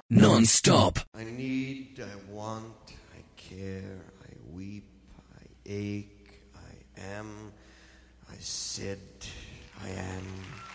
Non-stop. I need, I want, I care, I weep, I ache, I am, I said, I am.